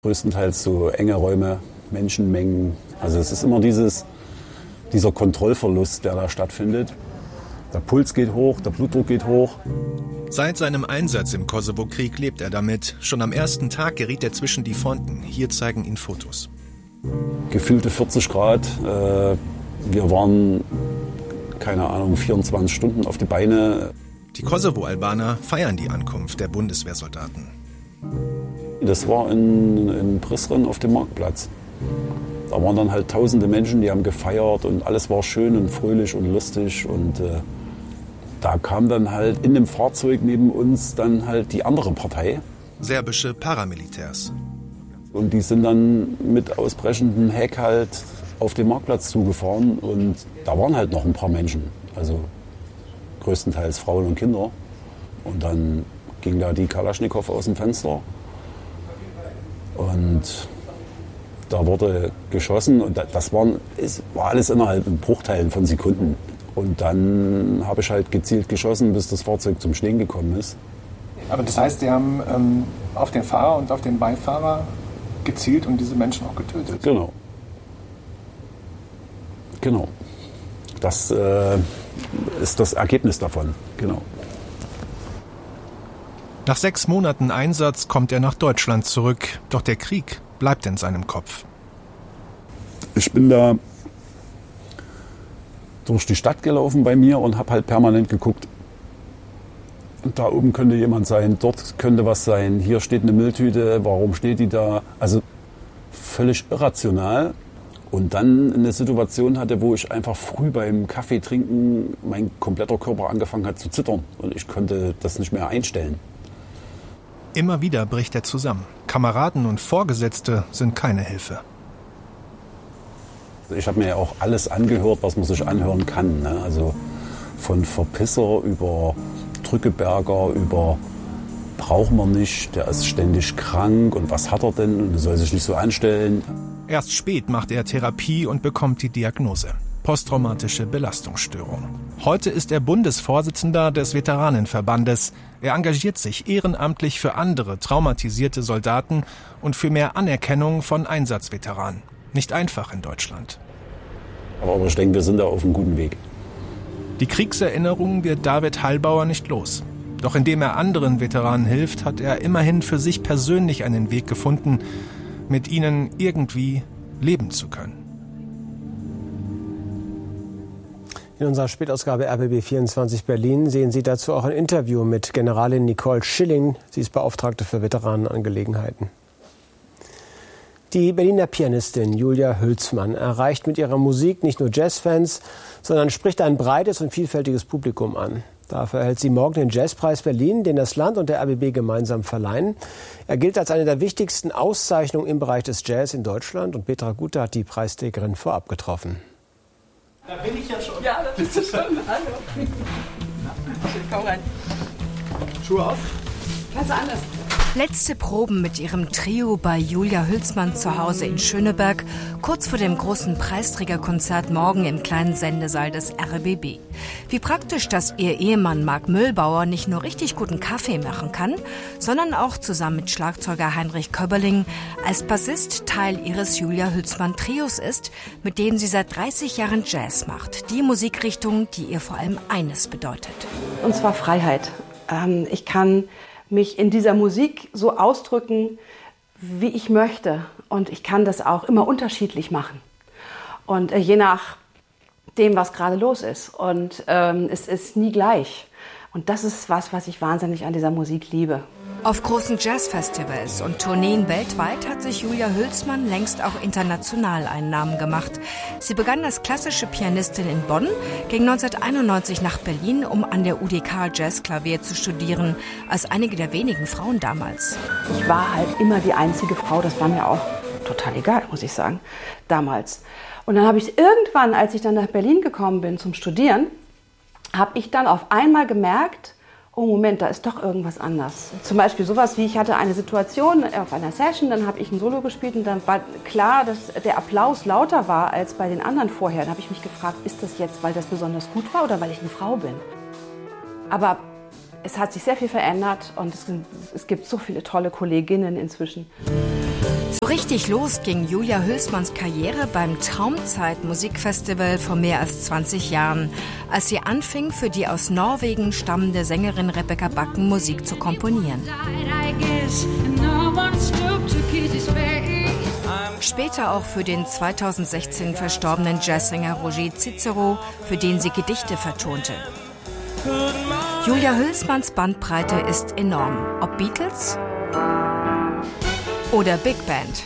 Größtenteils so enge Räume, Menschenmengen. Also es ist immer dieser Kontrollverlust, der da stattfindet. Der Puls geht hoch, der Blutdruck geht hoch. Seit seinem Einsatz im Kosovo-Krieg lebt er damit. Schon am ersten Tag geriet er zwischen die Fronten. Hier zeigen ihn Fotos. Gefühlte 40 Grad. Wir waren, 24 Stunden auf die Beine. Die Kosovo-Albaner feiern die Ankunft der Bundeswehrsoldaten. Das war in Prizren auf dem Marktplatz. Da waren dann halt tausende Menschen, die haben gefeiert und alles war schön und fröhlich und lustig. Und da kam dann halt in dem Fahrzeug neben uns dann halt die andere Partei. Serbische Paramilitärs. Und die sind dann mit ausbrechendem Heck halt auf den Marktplatz zugefahren und da waren halt noch ein paar Menschen. Also größtenteils Frauen und Kinder. Und dann ging da die Kalaschnikow aus dem Fenster. Und da wurde geschossen und es war alles innerhalb von Bruchteilen von Sekunden. Und dann habe ich halt gezielt geschossen, bis das Fahrzeug zum Stehen gekommen ist. Aber das heißt, Sie haben auf den Fahrer und auf den Beifahrer gezielt und diese Menschen auch getötet? Genau. Das ist das Ergebnis davon. Genau. Nach 6 Monaten Einsatz kommt er nach Deutschland zurück. Doch der Krieg bleibt in seinem Kopf. Ich bin da durch die Stadt gelaufen bei mir und habe halt permanent geguckt. Und da oben könnte jemand sein, dort könnte was sein, hier steht eine Mülltüte, warum steht die da? Also völlig irrational. Und dann eine Situation hatte, wo ich einfach früh beim Kaffee trinken mein kompletter Körper angefangen hat zu zittern. Und ich konnte das nicht mehr einstellen. Immer wieder bricht er zusammen. Kameraden und Vorgesetzte sind keine Hilfe. Ich habe mir ja auch alles angehört, was man sich anhören kann. Ne? Also von Verpisser über Drückeberger, über brauchen wir nicht, der ist ständig krank und was hat er denn und soll sich nicht so anstellen. Erst spät macht er Therapie und bekommt die Diagnose: posttraumatische Belastungsstörung. Heute ist er Bundesvorsitzender des Veteranenverbandes. Er engagiert sich ehrenamtlich für andere traumatisierte Soldaten und für mehr Anerkennung von Einsatzveteranen. Nicht einfach in Deutschland. Aber ich denke, wir sind da auf einem guten Weg. Die Kriegserinnerungen wird David Hallbauer nicht los. Doch indem er anderen Veteranen hilft, hat er immerhin für sich persönlich einen Weg gefunden, mit ihnen irgendwie leben zu können. In unserer Spätausgabe RBB 24 Berlin sehen Sie dazu auch ein Interview mit Generalin Nicole Schilling. Sie ist Beauftragte für Veteranenangelegenheiten. Die Berliner Pianistin Julia Hülsmann erreicht mit ihrer Musik nicht nur Jazzfans, sondern spricht ein breites und vielfältiges Publikum an. Dafür erhält sie morgen den Jazzpreis Berlin, den das Land und der RBB gemeinsam verleihen. Er gilt als eine der wichtigsten Auszeichnungen im Bereich des Jazz in Deutschland und Petra Gute hat die Preisträgerin vorab getroffen. Da bin ich ja schon. Ja, da bist du schon. Hallo. Komm rein. Schuhe aus? Ganz anders. Letzte Proben mit ihrem Trio bei Julia Hülsmann zu Hause in Schöneberg, kurz vor dem großen Preisträgerkonzert morgen im kleinen Sendesaal des RBB. Wie praktisch, dass ihr Ehemann Marc Müllbauer nicht nur richtig guten Kaffee machen kann, sondern auch zusammen mit Schlagzeuger Heinrich Köberling als Bassist Teil ihres Julia Hülsmann Trios ist, mit dem sie seit 30 Jahren Jazz macht. Die Musikrichtung, die ihr vor allem eines bedeutet. Und zwar Freiheit. Ich kann mich in dieser Musik so ausdrücken, wie ich möchte. Und ich kann das auch immer unterschiedlich machen. Und je nach dem, was gerade los ist. Und es ist nie gleich. Und das ist was ich wahnsinnig an dieser Musik liebe. Auf großen Jazzfestivals und Tourneen weltweit hat sich Julia Hülsmann längst auch international einen Namen gemacht. Sie begann als klassische Pianistin in Bonn, ging 1991 nach Berlin, um an der UDK Jazzklavier zu studieren, als einige der wenigen Frauen damals. Ich war halt immer die einzige Frau, das war mir auch total egal, muss ich sagen, damals. Und dann habe ich irgendwann, als ich dann nach Berlin gekommen bin zum Studieren, habe ich dann auf einmal gemerkt, oh Moment, da ist doch irgendwas anders. Zum Beispiel sowas wie, ich hatte eine Situation auf einer Session, dann habe ich ein Solo gespielt und dann war klar, dass der Applaus lauter war als bei den anderen vorher. Dann habe ich mich gefragt, ist das jetzt, weil das besonders gut war oder weil ich eine Frau bin? Aber es hat sich sehr viel verändert und es gibt so viele tolle Kolleginnen inzwischen. So richtig los ging Julia Hülsmanns Karriere beim Traumzeit Musikfestival vor mehr als 20 Jahren, als sie anfing, für die aus Norwegen stammende Sängerin Rebecca Bakken Musik zu komponieren. Später auch für den 2016 verstorbenen Jazzsänger Roger Cicero, für den sie Gedichte vertonte. Julia Hülsmanns Bandbreite ist enorm, ob Beatles oder Big Band.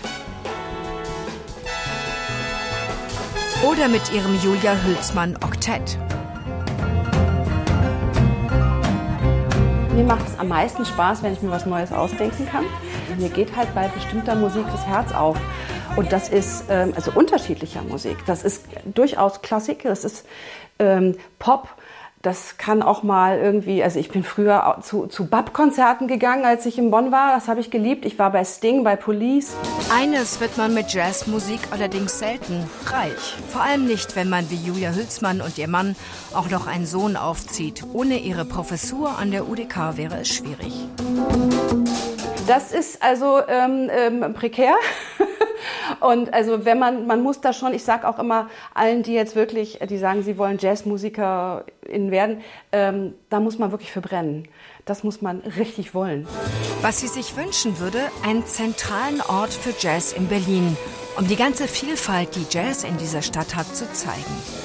Oder mit ihrem Julia Hülsmann Oktett. Mir macht es am meisten Spaß, wenn ich mir was Neues ausdenken kann. Mir geht halt bei bestimmter Musik das Herz auf. Und das ist also unterschiedlicher Musik. Das ist durchaus Klassik, das ist Pop. Das kann auch mal irgendwie, also ich bin früher zu BAP-Konzerten gegangen, als ich in Bonn war. Das habe ich geliebt. Ich war bei Sting, bei Police. Eines wird man mit Jazzmusik allerdings selten: reich. Vor allem nicht, wenn man wie Julia Hülsmann und ihr Mann auch noch einen Sohn aufzieht. Ohne ihre Professur an der UDK wäre es schwierig. Das ist also prekär. Und also wenn man muss da schon, ich sage auch immer allen, die jetzt wirklich, die sagen, sie wollen JazzmusikerInnen werden, da muss man wirklich für brennen. Das muss man richtig wollen. Was sie sich wünschen würde, einen zentralen Ort für Jazz in Berlin, um die ganze Vielfalt, die Jazz in dieser Stadt hat, zu zeigen.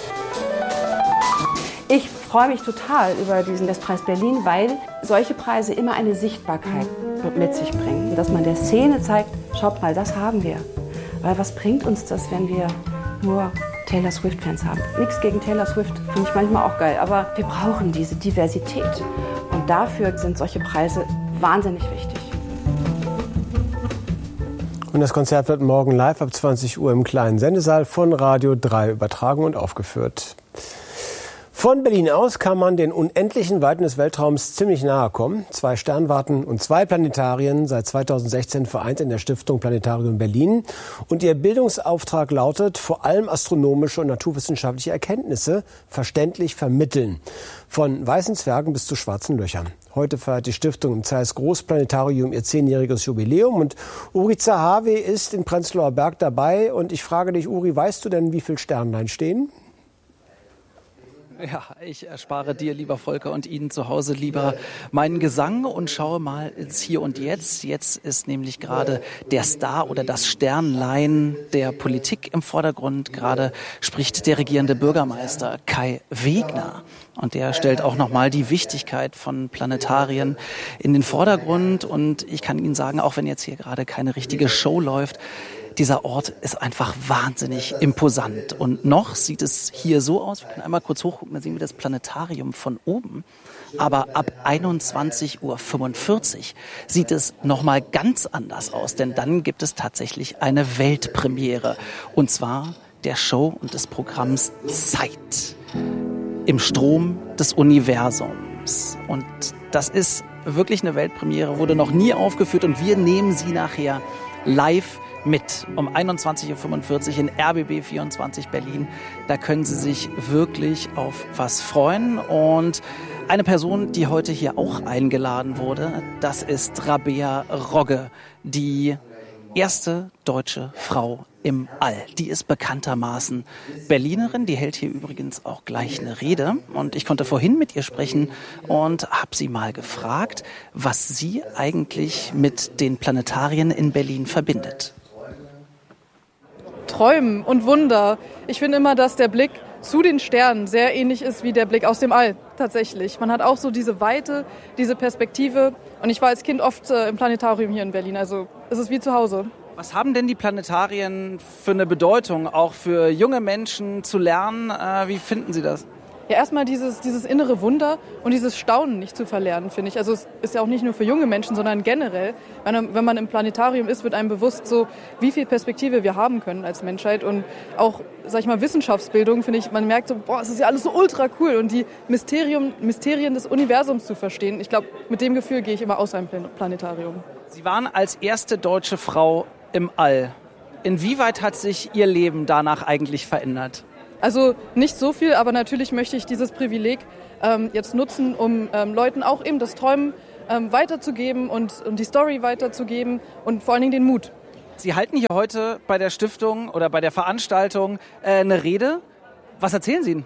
Ich freue mich total über diesen Jazzpreis Berlin, weil solche Preise immer eine Sichtbarkeit mit sich bringen. Dass man der Szene zeigt, schaut mal, das haben wir. Weil was bringt uns das, wenn wir nur Taylor Swift-Fans haben? Nichts gegen Taylor Swift, finde ich manchmal auch geil. Aber wir brauchen diese Diversität. Und dafür sind solche Preise wahnsinnig wichtig. Und das Konzert wird morgen live ab 20 Uhr im kleinen Sendesaal von Radio 3 übertragen und aufgeführt. Von Berlin aus kann man den unendlichen Weiten des Weltraums ziemlich nahe kommen. 2 Sternwarten und 2 Planetarien, seit 2016 vereint in der Stiftung Planetarium Berlin. Und ihr Bildungsauftrag lautet, vor allem astronomische und naturwissenschaftliche Erkenntnisse verständlich vermitteln. Von weißen Zwergen bis zu schwarzen Löchern. Heute feiert die Stiftung im Zeiss Großplanetarium ihr 10-jähriges Jubiläum. Und Uri Zahavi ist in Prenzlauer Berg dabei. Und ich frage dich, Uri, weißt du denn, wie viele Sternlein stehen? Ja, ich erspare dir, lieber Volker, und Ihnen zu Hause lieber meinen Gesang und schaue mal ins Hier und Jetzt. Jetzt ist nämlich gerade der Star oder das Sternlein der Politik im Vordergrund. Gerade spricht der regierende Bürgermeister Kai Wegner. Und der stellt auch nochmal die Wichtigkeit von Planetarien in den Vordergrund. Und ich kann Ihnen sagen, auch wenn jetzt hier gerade keine richtige Show läuft, dieser Ort ist einfach wahnsinnig imposant. Und noch sieht es hier so aus, wir können einmal kurz hochgucken, dann sehen wir das Planetarium von oben. Aber ab 21:45 Uhr sieht es nochmal ganz anders aus, denn dann gibt es tatsächlich eine Weltpremiere. Und zwar der Show und des Programms Zeit im Strom des Universums. Und das ist wirklich eine Weltpremiere, wurde noch nie aufgeführt und wir nehmen sie nachher live mit um 21:45 Uhr in RBB 24 Berlin. Da können Sie sich wirklich auf was freuen. Und eine Person, die heute hier auch eingeladen wurde, das ist Rabea Rogge, die erste deutsche Frau im All. Die ist bekanntermaßen Berlinerin, die hält hier übrigens auch gleich eine Rede. Und ich konnte vorhin mit ihr sprechen und habe sie mal gefragt, was sie eigentlich mit den Planetarien in Berlin verbindet. Träumen und Wunder. Ich finde immer, dass der Blick zu den Sternen sehr ähnlich ist wie der Blick aus dem All, tatsächlich. Man hat auch so diese Weite, diese Perspektive. Und ich war als Kind oft im Planetarium hier in Berlin, also es ist wie zu Hause. Was haben denn die Planetarien für eine Bedeutung, auch für junge Menschen zu lernen? Wie finden Sie das? Ja, erstmal dieses innere Wunder und dieses Staunen nicht zu verlernen, finde ich. Also es ist ja auch nicht nur für junge Menschen, sondern generell. Wenn man im Planetarium ist, wird einem bewusst, so wie viel Perspektive wir haben können als Menschheit. Und auch, sag ich mal, Wissenschaftsbildung, finde ich, man merkt so, boah, es ist ja alles so ultra cool. Und die Mysterien des Universums zu verstehen, ich glaube, mit dem Gefühl gehe ich immer aus einem Planetarium. Sie waren als erste deutsche Frau im All. Inwieweit hat sich Ihr Leben danach eigentlich verändert? Also nicht so viel, aber natürlich möchte ich dieses Privileg jetzt nutzen, um Leuten auch eben das Träumen weiterzugeben und die Story weiterzugeben und vor allen Dingen den Mut. Sie halten hier heute bei der Stiftung oder bei der Veranstaltung eine Rede. Was erzählen Sie denn?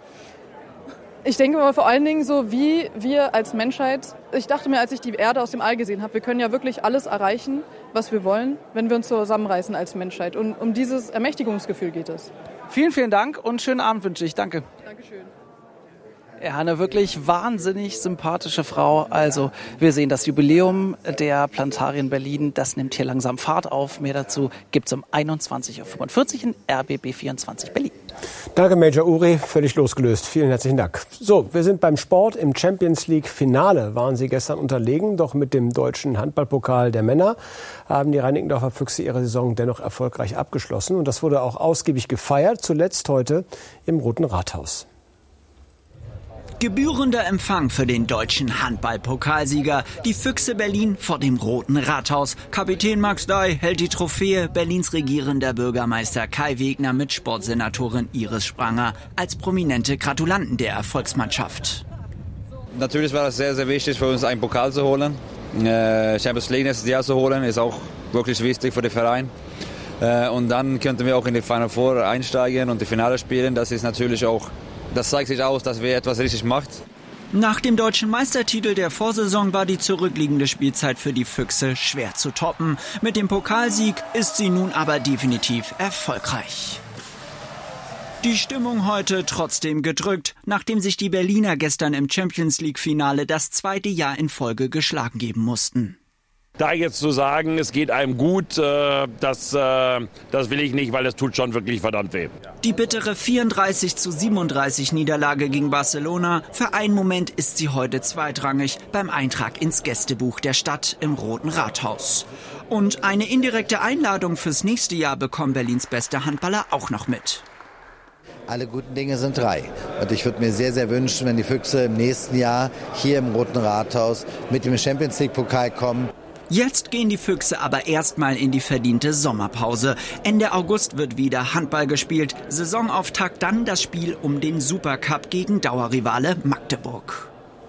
Ich denke mal vor allen Dingen so, wie wir als Menschheit, ich dachte mir, als ich die Erde aus dem All gesehen habe, wir können ja wirklich alles erreichen, was wir wollen, wenn wir uns zusammenreißen als Menschheit. Und um dieses Ermächtigungsgefühl geht es. Vielen, vielen Dank und schönen Abend wünsche ich. Danke. Dankeschön. Ja, eine wirklich wahnsinnig sympathische Frau. Also wir sehen das Jubiläum der Planetarien Berlin. Das nimmt hier langsam Fahrt auf. Mehr dazu gibt's um 21.45 Uhr in RBB 24 Berlin. Danke, Major Uri. Völlig losgelöst. Vielen herzlichen Dank. So, wir sind beim Sport. Im Champions League Finale waren sie gestern unterlegen. Doch mit dem deutschen Handballpokal der Männer haben die Reinickendorfer Füchse ihre Saison dennoch erfolgreich abgeschlossen. Und das wurde auch ausgiebig gefeiert. Zuletzt heute im Roten Rathaus. Gebührender Empfang für den deutschen Handball-Pokalsieger. Die Füchse Berlin vor dem Roten Rathaus. Kapitän Max Dey hält die Trophäe. Berlins regierender Bürgermeister Kai Wegner mit Sportsenatorin Iris Spranger als prominente Gratulanten der Erfolgsmannschaft. Natürlich war es sehr, sehr wichtig für uns, einen Pokal zu holen. Champions League nächstes Jahr zu holen, ist auch wirklich wichtig für den Verein. Und dann könnten wir auch in die Final Four einsteigen und die Finale spielen. Das ist natürlich auch... Das zeigt sich aus, dass wir etwas richtig macht. Nach dem deutschen Meistertitel der Vorsaison war die zurückliegende Spielzeit für die Füchse schwer zu toppen. Mit dem Pokalsieg ist sie nun aber definitiv erfolgreich. Die Stimmung heute trotzdem gedrückt, nachdem sich die Berliner gestern im Champions-League-Finale das zweite Jahr in Folge geschlagen geben mussten. Da jetzt zu sagen, es geht einem gut, das will ich nicht, weil das tut schon wirklich verdammt weh. Die bittere 34:37 Niederlage gegen Barcelona. Für einen Moment ist sie heute zweitrangig beim Eintrag ins Gästebuch der Stadt im Roten Rathaus. Und eine indirekte Einladung fürs nächste Jahr bekommen Berlins beste Handballer auch noch mit. Alle guten Dinge sind drei. Und ich würde mir sehr, sehr wünschen, wenn die Füchse im nächsten Jahr hier im Roten Rathaus mit dem Champions-League-Pokal kommen. Jetzt gehen die Füchse aber erstmal in die verdiente Sommerpause. Ende August wird wieder Handball gespielt. Saisonauftakt dann das Spiel um den Supercup gegen Dauerrivale Magdeburg.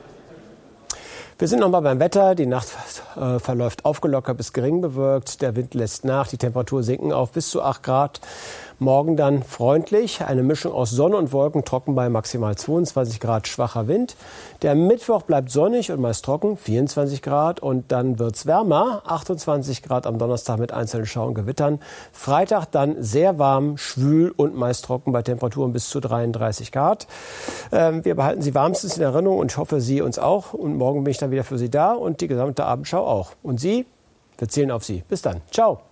Wir sind nochmal beim Wetter. Die Nacht verläuft aufgelockert bis gering bewölkt. Der Wind lässt nach. Die Temperaturen sinken auf bis zu 8 Grad. Morgen dann freundlich. Eine Mischung aus Sonne und Wolken, trocken bei maximal 22 Grad, schwacher Wind. Der Mittwoch bleibt sonnig und meist trocken, 24 Grad. Und dann wird's wärmer, 28 Grad am Donnerstag mit einzelnen Schauern und Gewittern. Freitag dann sehr warm, schwül und meist trocken bei Temperaturen bis zu 33 Grad. Wir behalten Sie warmstens in Erinnerung und ich hoffe, Sie uns auch. Und morgen bin ich dann wieder für Sie da und die gesamte Abendschau auch. Und Sie, wir zählen auf Sie. Bis dann. Ciao.